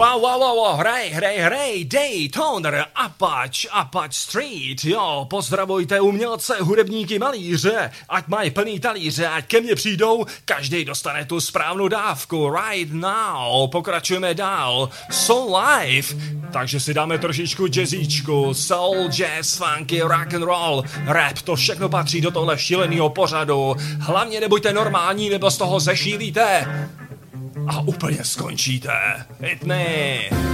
Wow, hrej, Daytoner, Apache Street, jo, pozdravujte umělce, hudebníky, malíře, ať mají plný talíře, ať ke mně přijdou, každý dostane tu správnou dávku, right now, pokračujeme dál, soul life, takže si dáme trošičku jazzíčku, soul, jazz, funky, rock and roll, rap, to všechno patří do tohle šílenýho pořadu, hlavně nebuďte normální, nebo z toho zešílíte. A úplně skončíte. Hit me.